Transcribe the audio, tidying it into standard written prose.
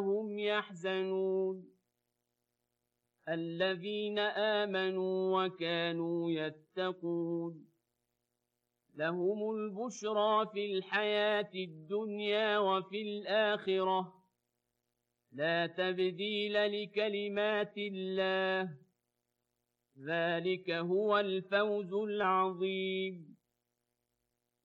هم يحزنون الذين آمنوا وكانوا يتقون لهم البشرى في الحياة الدنيا وفي الآخرة لا تبديل لكلمات الله ذلك هو الفوز العظيم